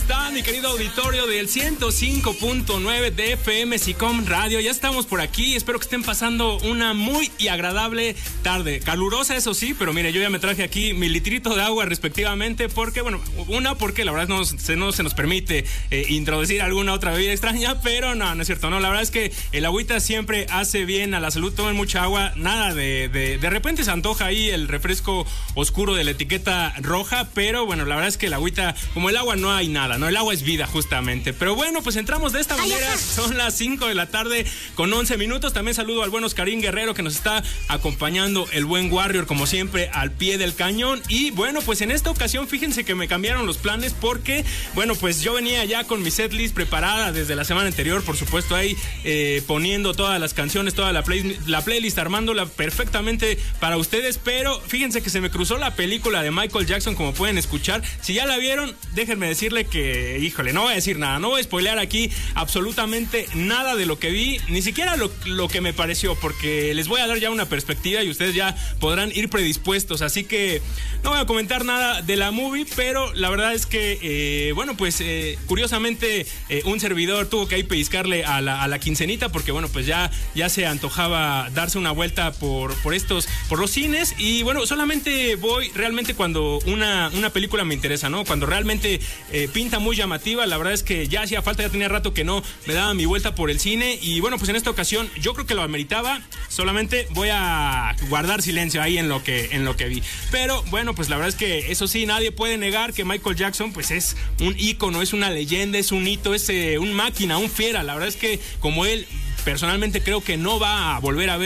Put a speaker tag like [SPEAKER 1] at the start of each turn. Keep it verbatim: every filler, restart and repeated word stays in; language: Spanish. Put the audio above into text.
[SPEAKER 1] está, mi querido auditorio del ciento cinco punto nueve de F M SICOM Radio? Ya estamos por aquí, espero que estén pasando una muy y agradable tarde, calurosa eso sí, pero mire, yo ya me traje aquí mi litrito de agua respectivamente, porque bueno, una porque la verdad no se, no se nos permite eh, introducir alguna otra bebida extraña, pero no, no es cierto, no, la verdad es que el agüita siempre hace bien a la salud, tomen mucha agua, nada de, de, de repente se antoja ahí el refresco oscuro de la etiqueta roja, pero bueno, la verdad es que el agüita, como el agua no hay nada, ¿no? El agua es vida justamente, pero bueno, pues entramos de esta manera, son las cinco de la tarde con once minutos, también saludo al buen Oscarín Guerrero que nos está acompañando, el buen Warrior como siempre al pie del cañón, y bueno, pues en esta ocasión fíjense que me cambiaron los planes porque, bueno, pues yo venía ya con mi setlist preparada desde la semana anterior, por supuesto ahí eh, poniendo todas las canciones, toda la, play, la playlist, armándola perfectamente para ustedes, pero fíjense que se me cruzó la película de Michael Jackson, como pueden escuchar. Si ya la vieron, déjenme decirle que, híjole, no voy a decir nada, no voy a spoilear aquí absolutamente nada de lo que vi, ni siquiera lo, lo que me pareció, porque les voy a dar ya una perspectiva y ustedes ya podrán ir predispuestos, así que no voy a comentar nada de la movie, pero la verdad es que, eh, bueno, pues eh, curiosamente eh, un servidor tuvo que ahí pellizcarle a la, a la quincenita, porque bueno, pues ya, ya se antojaba darse una vuelta por, por estos, por los cines, y bueno, solamente voy realmente cuando una, una película me interesa, ¿no? Cuando realmente eh, pinta muy llamativa, la verdad es que ya hacía falta, ya tenía rato que no me daba mi vuelta por el cine, y bueno, pues en esta ocasión yo creo que lo ameritaba, solamente voy a guardar silencio ahí en lo que, en lo que vi, pero bueno, pues la verdad es que eso sí, nadie puede negar que Michael Jackson pues es un ícono, es una leyenda, es un hito, es eh, un máquina, un fiera, la verdad es que como él, personalmente creo que no va a volver a ver